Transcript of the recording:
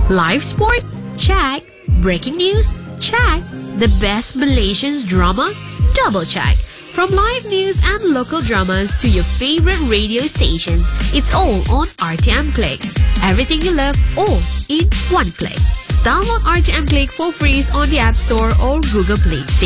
Live sport? Check. Breaking news? Check. The best Malaysian drama? Double check. From live news and local dramas to your favorite radio stations, it's all on RTM Click. Everything you love, all in one click. Download RTM Click for free on the App Store or Google Play today.